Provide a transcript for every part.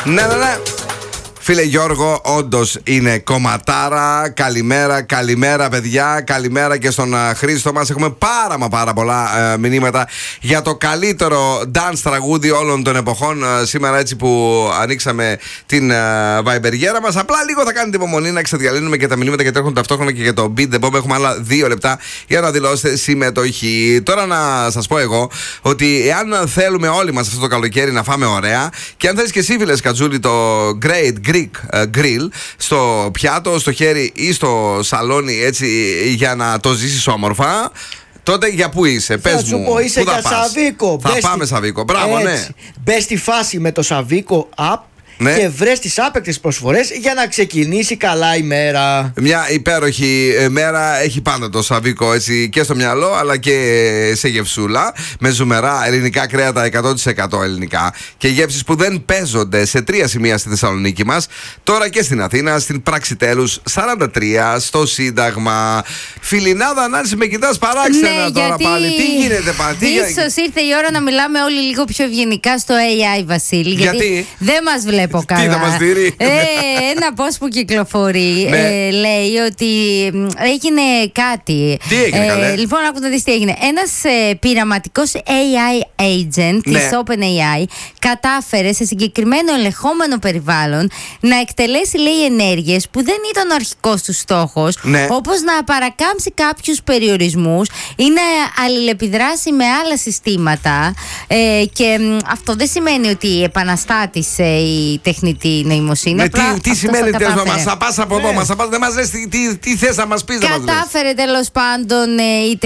Ναι. Φίλε Γιώργο, όντως είναι κομματάρα. Καλημέρα παιδιά. Καλημέρα και στον Χρήστο μας. Έχουμε πάρα πολλά μηνύματα για το καλύτερο dance τραγούδι όλων των εποχών. Σήμερα έτσι που ανοίξαμε την βαϊμπεριέρα μας. Απλά λίγο θα κάνετε υπομονή να ξεδιαλύνουμε και τα μηνύματα γιατί έχουν ταυτόχρονα και για το Beat the Bomb. Έχουμε άλλα 2 λεπτά για να δηλώσετε συμμετοχή. Τώρα να σας πω εγώ ότι εάν θέλουμε όλοι μας αυτό το καλοκαίρι να φάμε ωραία και αν θέλεις και εσύ φίλε Σκατζούλη το Great Greek Grill στο πιάτο, στο χέρι ή στο σαλόνι έτσι για να το ζήσεις όμορφα, τότε για πού είσαι, πες μου. Θα σου πω, είσαι για Σαβίκο. Θα πάμε Σαβίκο, μπράβο, ναι. Μπες στη φάση με το Σαβίκο app. Ναι. Και βρες τις άπαικτες προσφορές για να ξεκινήσει καλά η μέρα. Μια υπέροχη μέρα έχει πάντα το Σαβίκο έτσι και στο μυαλό αλλά και σε γευσούλα. Με ζουμερά ελληνικά κρέατα 100% ελληνικά και γεύσεις που δεν παίζονται σε 3 σημεία στη Θεσσαλονίκη μας. Τώρα και στην Αθήνα, στην Πράξη Τέλους 43, στο Σύνταγμα. Φιλινάδα, Ανάλυση, με κοιτάς παράξενα ναι, τώρα πάλι. Τι γίνεται πάλι. Ίσως ήρθε η ώρα να μιλάμε όλοι λίγο πιο ευγενικά στο AI, Βασίλη. Γιατί δεν μας βλέπει. Τι θα μας δει. Ένα post που κυκλοφορεί λέει ότι έγινε κάτι. Τι έγινε καλέ? Λοιπόν, άκου να δεις τι έγινε. Ένας πειραματικός AI agent της OpenAI κατάφερε σε συγκεκριμένο ελεγχόμενο περιβάλλον να εκτελέσει, λέει, ενέργειες που δεν ήταν ο αρχικός του στόχος, όπως να παρακάμψει κάποιους περιορισμούς ή να αλληλεπιδράσει με άλλα συστήματα, και αυτό δεν σημαίνει ότι επαναστάτησε η τεχνητή νοημοσύνη. Τι σημαίνει τέλος μας θα πας από εδώ, δεν μας λες τι θες να μας πεις. Κατάφερε τέλος πάντων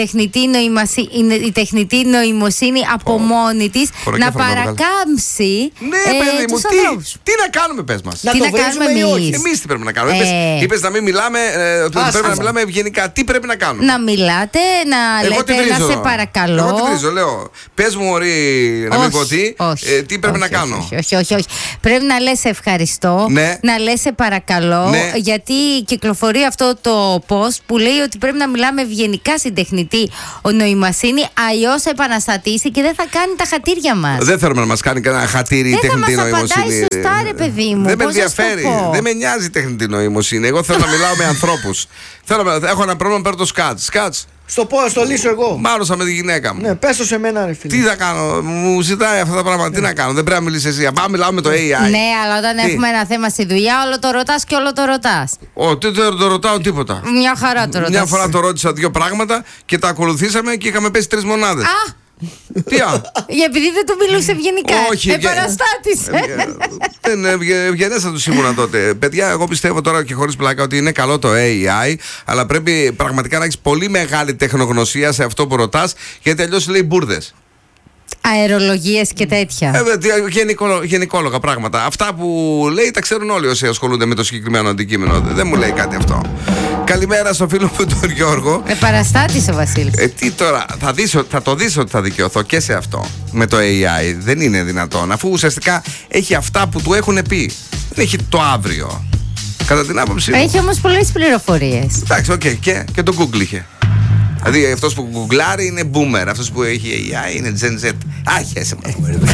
η τεχνητή νοημοσύνη από μόνη της να παρακάμψει τους ανθρώπους. Τι να κάνουμε, πες μας. Τι να κάνουμε εμείς. Εμείς τι πρέπει να κάνουμε. Είπες να μην μιλάμε, πρέπει να μιλάμε ευγενικά. Τι πρέπει να κάνουμε. Να μιλάτε, να λέτε να σε παρακαλώ. Εγώ τι βρίζω, λέω. Πες μου μωρή, να μην πω τι πρέπει να κάνω. Όχι. Πρέπει να λες ευχαριστώ, να λες σε παρακαλώ, γιατί κυκλοφορεί αυτό το post που λέει ότι πρέπει να μιλάμε ευγενικά στην τεχνητή νοημοσύνη, αλλιώς θα επαναστατήσει και δεν θα κάνει τα χατήρια μας. Δεν θέλουμε να μας κάνει κανένα χατήρι η τεχνητή νοημοσύνη. Δεν θα μας απαντάει σωστά, ρε παιδί μου. Δεν με ενδιαφέρει, δεν με νοιάζει η τεχνητή νοημοσύνη. Εγώ θέλω να μιλάω με ανθρώπους. Έχω ένα πρόβλημα, παίρνω το σκάτς. Στο λύσω εγώ. Μάλωσα με τη γυναίκα μου. Ναι, πες το σε μένα, ρε φίλε. Τι θα κάνω, μου ζητάει αυτά τα πράγματα. Τι να κάνω, δεν πρέπει να μιλήσεις εσύ. Πάμε, μιλάω με το AI. Ναι, αλλά όταν έχουμε ένα θέμα στη δουλειά, όλο το ρωτάς και όλο το ρωτάς. Δεν το ρωτάω τίποτα. Μια χαρά το ρωτάς. Μια φορά το ρώτησα 2 πράγματα και τα ακολουθήσαμε και είχαμε πέσει 3 μονάδες. Επειδή δεν του μιλούσε ευγενικά. Όχι, επαναστάτησε. Δεν ευγενέστατος ήμουνα τότε. Παιδιά, εγώ πιστεύω τώρα και χωρίς πλάκα ότι είναι καλό το AI, αλλά πρέπει πραγματικά να έχεις πολύ μεγάλη τεχνογνωσία σε αυτό που ρωτάς, γιατί αλλιώς λέει μπουρδες. Αερολογίες και τέτοια. Γενικόλογα πράγματα. Αυτά που λέει τα ξέρουν όλοι όσοι ασχολούνται με το συγκεκριμένο αντικείμενο. Δεν μου λέει κάτι αυτό. Καλημέρα στο φίλο μου τον Γιώργο. Παραστάτησε ο Βασίλης. Τι τώρα, θα το δεις ότι θα δικαιωθώ και σε αυτό με το AI. Δεν είναι δυνατόν, αφού ουσιαστικά έχει αυτά που του έχουν πει. Δεν έχει το αύριο. Κατά την άποψή μου. Έχει όμως πολλές πληροφορίες. Εντάξει, και το Google είχε. Δηλαδή αυτός που γκουγκλάρει είναι boomer, αυτός που έχει AI είναι Gen Z. Άχιασε με το μερίδι.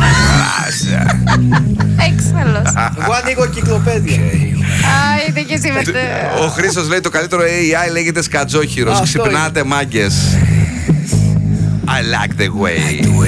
Έξαλλος. Εγώ ανοίγω κυκλοπαίδεια. Είδε και εσύ με το... Ο Χρήστος λέει το καλύτερο AI λέγεται σκατζόχυρος. Ξυπνάτε μάγκες. I like the way